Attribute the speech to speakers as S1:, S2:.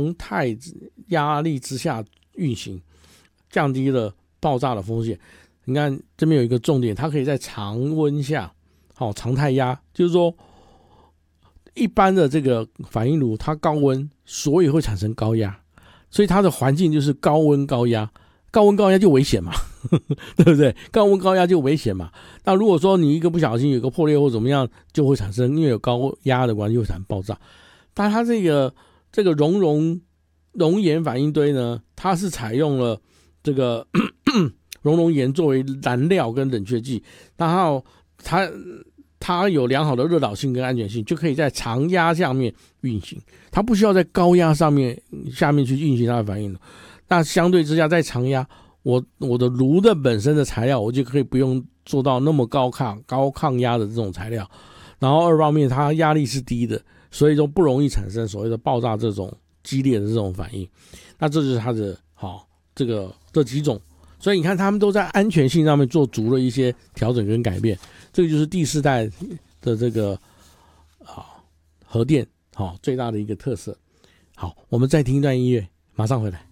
S1: 常态压力之下运行，降低了爆炸的风险。你看这边有一个重点，它可以在常温下，常态压，就是说一般的这个反应炉它高温，所以会产生高压，所以它的环境就是高温高压，高温高压就危险嘛对不对？高温高压就危险嘛。那如果说你一个不小心有个破裂或怎么样，就会产生，因为有高压的关系会产生爆炸。但它这个熔岩反应堆呢，它是采用了这个熔岩作为燃料跟冷却剂，然后它有良好的热导性跟安全性，就可以在常压下面运行，它不需要在高压下面去运行它的反应。那相对之下，在常压，我的炉的本身的材料，我就可以不用做到那么高抗压的这种材料。然后二方面，它压力是低的，所以说不容易产生所谓的爆炸这种激烈的这种反应。那这就是它的这几种。所以你看，他们都在安全性上面做足了一些调整跟改变，这个就是第4代的这个核电最大的一个特色。好，我们再听一段音乐，马上回来。